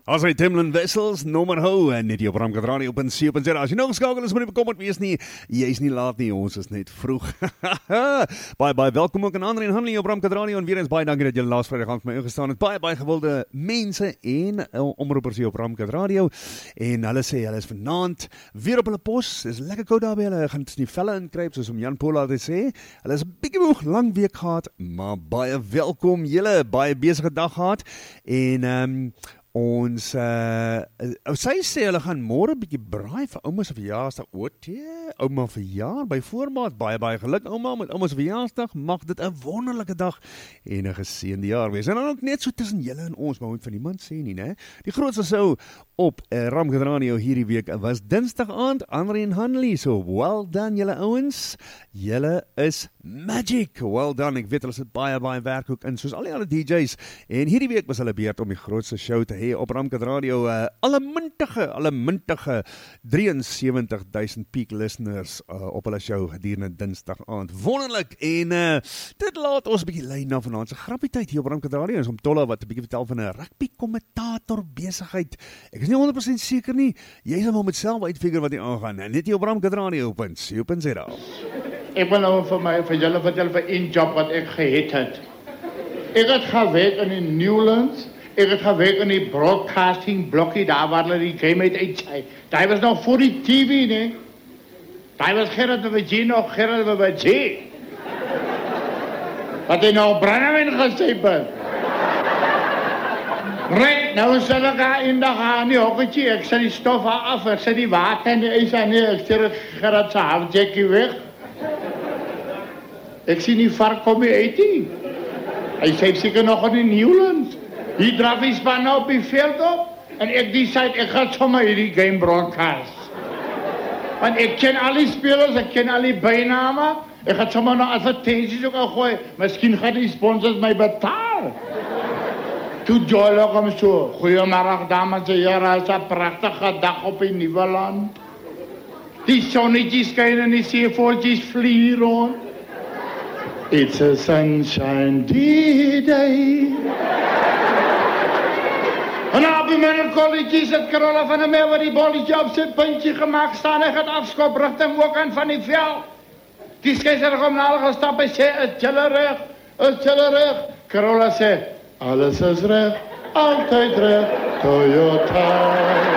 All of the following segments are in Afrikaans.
As hy Timlin Wessels, nommer hou, en net die op Ramkat Radio op 7.0. As jy nou geskakel is, moet jy bekommerd wees nie. Jy is nie laat nie, ons is net vroeg. Baie welkom ook aan André en Hanley op Ramkat Radio. En weer eens baie dankie dat julle laas Vrydag aan vir my ingestaan het. Baie gewilde mense en omroepers hier op Ramkat Radio. En hulle sê, hulle is vanaand weer op hulle pos. Dis lekker koud daar by hulle. Gaan die velle inkryp, soos om Jan Paul altyd sê. Hulle is 'n bietjie moeg, lang week gehad, maar baie welkom. Julle baie besige dag gehad. En ons, sy sê hulle gaan môre 'n bietjie braai vir ouma se verjaarsdag. Ouma verjaar, by voorbaat, baie geluk ouma, met ouma se verjaarsdag, mag dit 'n wonderlike dag en 'n geseënde jaar wees. En dan ook net so tussen julle en ons, maar moet van niemand sê nie, né? Die grootste sou op Ramkat Radio hierdie week was Dinsdag aand, André en Hanley, so well done julle ouens, julle is magic, well done, ek weet hulle sit baie werk ook in, soos al die ander DJ's, en hierdie week was hulle beurt om die grootste show te hê op Ramkat Radio, alle mintige 73,000 peak listeners op hulle show gedurende Dinsdag aand, wonderlik, en dit laat ons 'n bietjie lei na vanaand se grappietyd hier op Ramkat Radio, ons om Tolla wat 'n bietjie vertel van 'n rugby kommentator besigheid. Ek is nie 100% seker nie, jy sal maar met self uitfigure wat hier aangaan, net hier op Ramkat Radio op 7.0. Ek wil nou vir julle vertel van 'n job wat ek gehad het. Ek het gewerk in die Newlands, ek het gewerk in die broadcasting blokkie, daar waar hulle die game uitsaai. Daar was nog voor die TV, nee. Daar was Gerard de Wajee nog, Gerard de Wajee. Wat hy nou brandewyn gesê het. Right, nou sal ek daar in die gaan, die hokketje, ek sal die stof af, ek sal die water en die ijs aan, ek sal Gerard se halfjackie weg. Ek sien die vark kom hier uit nie. Hy sê seker nog in die Newlands. Hier draf die span nou op die veld op. En ek decide, ek gaan sommer hierdie game broadcast. Want ek ken al die spelers, ek ken al die byname. Ek gaan sommer nou advertensies ook al gooi. Miskien gaan die sponsors my betaal. Toe Joel kom so. Goeiemiddag dames en heren, is 'n pragtige dag op die Nuwe Land. Die sonnetjies skyn en die seevoeltjies vlieg rond. It's a sunshine day. En op die middelkolletjies het Carola van der Merwe die bolletje op sy puntje gemaakt staan. Hy gaat afskop richting ook van die veld. Die skeiser kom nader gestap en sê, is julle reg? Carola sê, alles is reg, altyd reg, Toyota.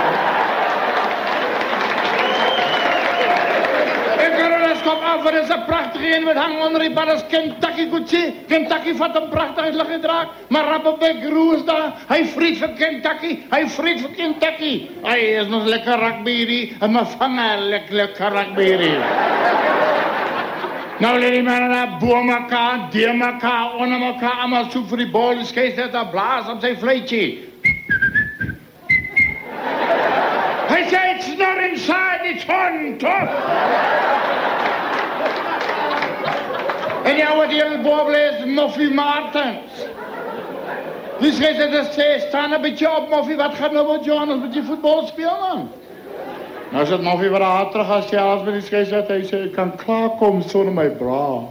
Kom af, er is 'n pragtige een wat hang onder die bal as Kentucky Gucci. Kentucky vat 'n pragtige lig gedraak, maar Rappebeck Roos daar, hy vriet vir Kentucky, Hy is nog lekker rugby hierdie, en my vanger lekker rugby hierdie. Nou lê die manne daar bo mekaar, de mekaar, onder mekaar, allemaal soek vir die bal, die skeidsrechter daar blaas op sy fluitjie. Hy sê, it's not inside, it's on top. En ja, wat die bobbel is, Moffie Martens. Die scheidsrechter sê, staan 'n bietjie op, Moffie, wat gaat nou met jou aan, ons moet jy voetbal speel, man? Nou sit Moffie wat hard terug as jy als met die scheidsrechter, hy sê, ek kan klaarkom sonder my bra.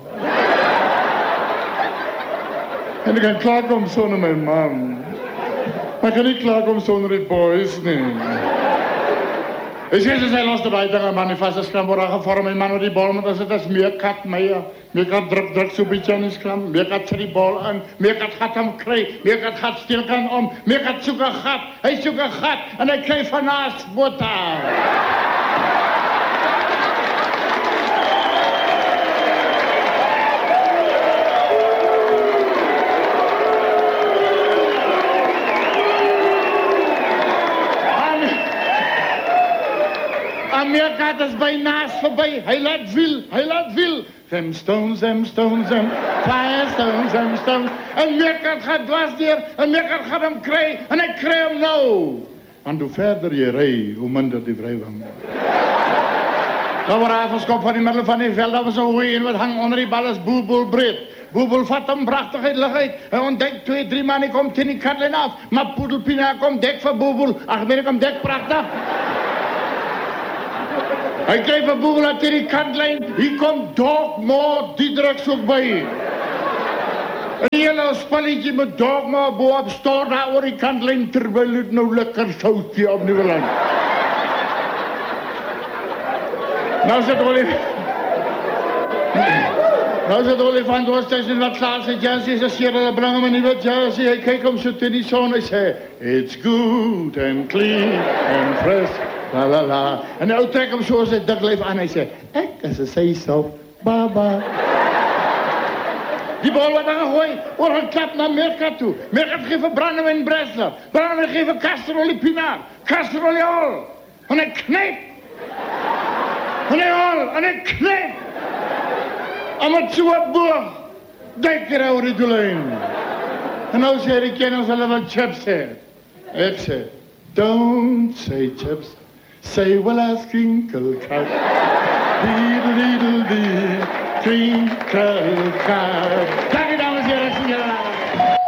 En ek kan klaarkom sonder my man. Maar ek kan nie klaarkom sonder die boys, nie. Hy sê, sy los de buiten, man, die vaste skram word gevorm, en man met die bal moet as dit as meerkat druk so bietjie aan die skram, meerkat sit die bal in, meerkat gaat hom kry, meerkat gaat steelkant om, meerkat soek 'n gat, hy soek 'n gat, en hy kry van naast botta. Meerkat is by naast verby, hy laat wiel. Them stones, fire stones, En meerkat gaat dwars deur, en meerkat gaat hom kry, en hy kry hom nou. Want hoe verder jy ry, hoe minder die vrywang. Nou word afgeskop van die middel van die veld, dat was 'n goeie een wat hang onder die bal is Boebel breed. Boebel vat hom pragtig uit lig uit. Hy ontdek 2-3 man, hy kom teen die kantlyn af, maar Poedelpina kom dek vir Boebel. Ag, meneer kom dek pragtig. Hy kry vir Boebel uit die kantlyn, hier kom Dogmore Diedriks ook by. En hele spelletje met dogma boop staan daar oor die kantlyn terwyl het nou lekker soutjie op Nieuweland. Nou is het olifant was tussen dat glazen jersey, ze sier hulle bring hom 'n nuwe jersey, hy kyk hom so teen die son, hy sê, it's good and clean and fresh, la la la. En nou trek hom so sy dik lyf aan, hy sê, ek is 'n seisof, baba. Die bal wat aangegooi, oor een klap naar Merkat toe. Merkat geeft een brandewijn in Breslau. Brandewijn geeft een kasterolie pinaar. Kasterolie al. En hij knijpt. En hij al. En hij knijpt. En met zo'n boog. Dijk er over de doelijn. En nou zei de kenners hulle wat chips zei. Ik zei, don't say chips. Say well as crinkle cut. Diddle diddle dee. Crinkle cut.